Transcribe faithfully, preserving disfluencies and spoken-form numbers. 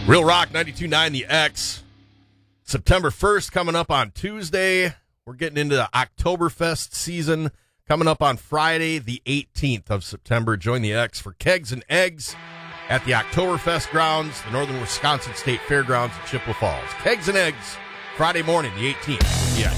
Real Rock ninety-two point nine The X. September first coming up on Tuesday. We're getting into the Oktoberfest season coming up on Friday, the eighteenth of September. Join the X for Kegs and Eggs at the Oktoberfest grounds, the Northern Wisconsin State Fairgrounds in Chippewa Falls. Kegs and Eggs, Friday morning, the eighteenth. Yeah.